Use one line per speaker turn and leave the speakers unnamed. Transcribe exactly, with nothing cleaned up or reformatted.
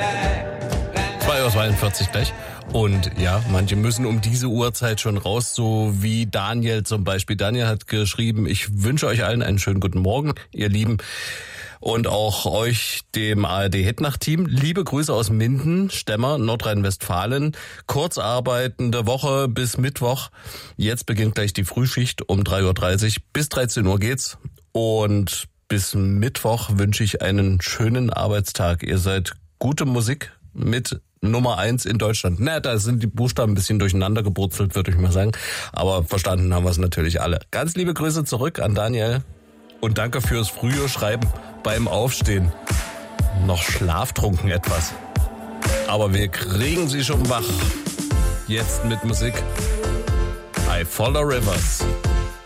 zwei Uhr zweiundvierzig gleich. Und ja, manche müssen um diese Uhrzeit schon raus, so wie Daniel zum Beispiel. Daniel hat geschrieben, ich wünsche euch allen einen schönen guten Morgen, ihr Lieben. Und auch euch, dem A R D-Hitnacht-Team. Liebe Grüße aus Minden, Stemmer, Nordrhein-Westfalen. Kurzarbeitende Woche bis Mittwoch. Jetzt beginnt gleich die Frühschicht um drei Uhr dreißig. Bis dreizehn Uhr geht's. Und bis Mittwoch wünsche ich einen schönen Arbeitstag. Ihr seid gute Musik mit Nummer eins in Deutschland. Na, da sind die Buchstaben ein bisschen durcheinander gebrutzelt, würde ich mal sagen. Aber verstanden haben wir es natürlich alle. Ganz liebe Grüße zurück an Daniel. Und danke fürs frühe Schreiben beim Aufstehen. Noch schlaftrunken etwas. Aber wir kriegen sie schon wach. Jetzt mit Musik. I Follow Rivers.